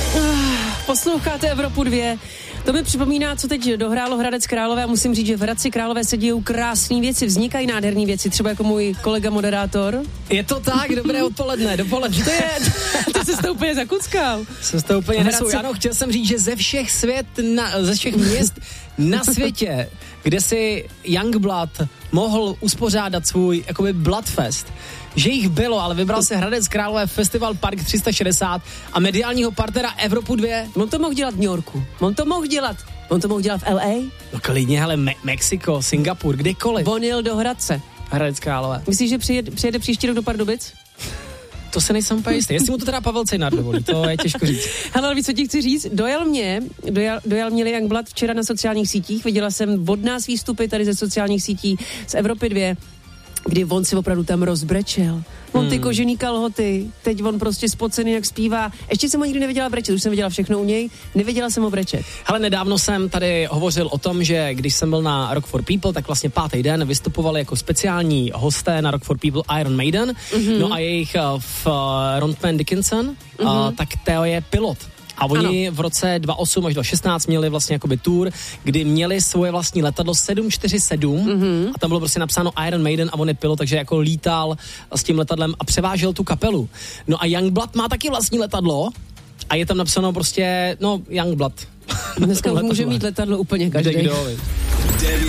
Posloucháte Evropu 2. To mi připomíná, co teď dohrálo Hradec Králové a musím říct, že v Hradci Králové se dějou krásné věci, vznikají nádherné věci, třeba jako můj kolega moderátor. Je to tak, dobré dopoledne. To jsi to úplně zakuckal. Jsem to úplně nesou. Ano, chtěl jsem říct, že ze všech měst na světě, kde si Youngblood mohl uspořádat svůj jakoby Bloodfest, že jich bylo, ale vybral se Hradec Králové Festival Park 360 a mediálního partnera Evropu 2. On to mohl dělat v New Yorku. On to mohl dělat v LA. No klidně, hele, Mexiko, Singapur, kdekoliv. On jel do Hradce. Hradec Králové. Myslíš, že přijede příští rok do Pardubic? To se nejsem úplně jistý. Jestli mu to teda Pavel Cejnar dovolí, to je těžko říct. Hele, ale víš, co ti chci říct? Dojel mě Youngblood včera na sociálních sítích. Viděla jsem od nás výstupy tady ze sociálních sítí z Evropy 2, kdy on si opravdu tam rozbrečel. On ty kožený kalhoty, teď on prostě spocený, jak zpívá. Ještě jsem ho nikdy neviděla brečet, už jsem viděla všechno u něj, neviděla jsem ho brečet. Hele, nedávno jsem tady hovořil o tom, že když jsem byl na Rock for People, tak vlastně 5. den vystupovali jako speciální hosté na Rock for People Iron Maiden, no a jejich Ron Dickinson, tak Theo je pilot. A oni v roce 2008 až 2016 měli vlastně jakoby tour, kdy měli svoje vlastní letadlo 747 a tam bylo prostě napsáno Iron Maiden a on je pilot, takže jako lítal s tím letadlem a převážel tu kapelu. No a Youngblood má taky vlastní letadlo a je tam napsáno prostě, Youngblood. Dneska už může mít letadlo úplně každý.